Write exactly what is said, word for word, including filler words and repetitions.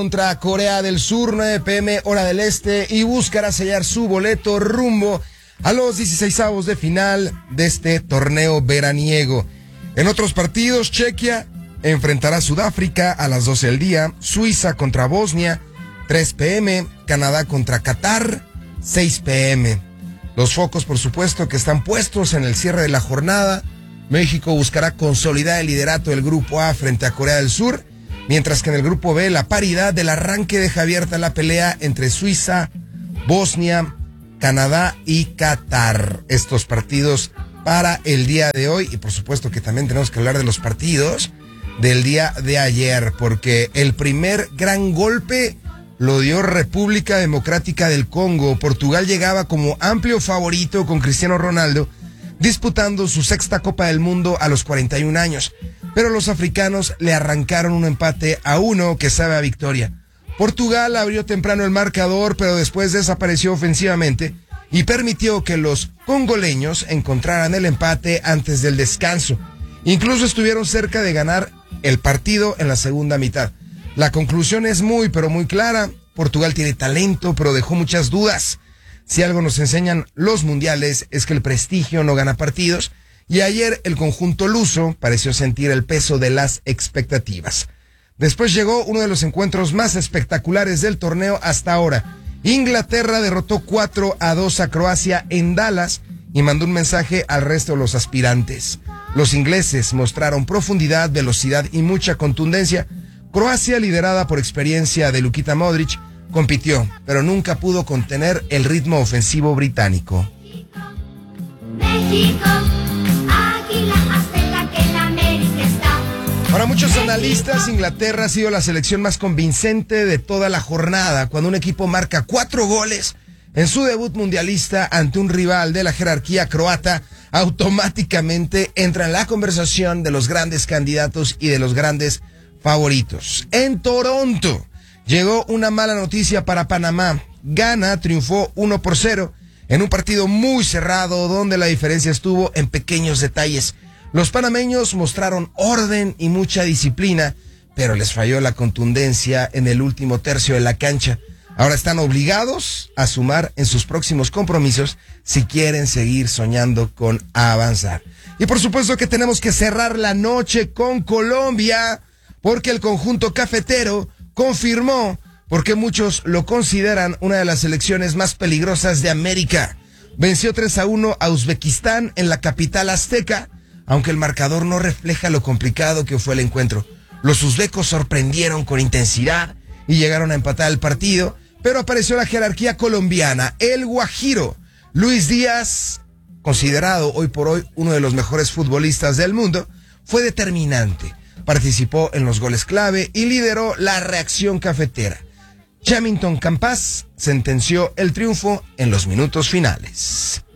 Contra Corea del Sur, nueve pe eme hora del este, y buscará sellar su boleto rumbo a los dieciseisavos de final de este torneo veraniego. En otros partidos, Chequia enfrentará a Sudáfrica a las doce del día, Suiza contra Bosnia, tres pe eme, Canadá contra Qatar, seis pe eme. Los focos, por supuesto, que están puestos en el cierre de la jornada. México buscará consolidar el liderato del Grupo A frente a Corea del Sur, mientras que en el Grupo B la paridad del arranque deja abierta la pelea entre Suiza, Bosnia, Canadá y Qatar. Estos partidos para el día de hoy, y por supuesto que también tenemos que hablar de los partidos del día de ayer, porque el primer gran golpe lo dio República Democrática del Congo. Portugal llegaba como amplio favorito con Cristiano Ronaldo, disputando su sexta Copa del Mundo a los cuarenta y un años. Pero los africanos le arrancaron un empate a uno que sabe a victoria. Portugal abrió temprano el marcador, pero después desapareció ofensivamente y permitió que los congoleños encontraran el empate antes del descanso. Incluso estuvieron cerca de ganar el partido en la segunda mitad. La conclusión es muy, pero muy clara. Portugal tiene talento, pero dejó muchas dudas. Si algo nos enseñan los mundiales es que el prestigio no gana partidos, y ayer el conjunto luso pareció sentir el peso de las expectativas. Después llegó uno de los encuentros más espectaculares del torneo hasta ahora. Inglaterra derrotó cuatro a dos a Croacia en Dallas y mandó un mensaje al resto de los aspirantes. Los ingleses mostraron profundidad, velocidad y mucha contundencia. Croacia, liderada por experiencia de Luka Modric, compitió, pero nunca pudo contener el ritmo ofensivo británico. México. Para muchos analistas, Inglaterra ha sido la selección más convincente de toda la jornada, cuando un equipo marca cuatro goles en su debut mundialista ante un rival de la jerarquía croata. Automáticamente entra en la conversación de los grandes candidatos y de los grandes favoritos. En Toronto llegó una mala noticia para Panamá. Ghana triunfó uno por cero en un partido muy cerrado donde la diferencia estuvo en pequeños detalles. Los panameños mostraron orden y mucha disciplina, pero les falló la contundencia en el último tercio de la cancha. Ahora están obligados a sumar en sus próximos compromisos si quieren seguir soñando con avanzar. Y por supuesto que tenemos que cerrar la noche con Colombia, porque el conjunto cafetero confirmó porque muchos lo consideran una de las selecciones más peligrosas de América. Venció tres a uno a Uzbekistán en la capital azteca, aunque el marcador no refleja lo complicado que fue el encuentro. Los uzbecos sorprendieron con intensidad y llegaron a empatar el partido, pero apareció la jerarquía colombiana, el Guajiro. Luis Díaz, considerado hoy por hoy uno de los mejores futbolistas del mundo, fue determinante. Participó en los goles clave y lideró la reacción cafetera. Chamington Campas sentenció el triunfo en los minutos finales.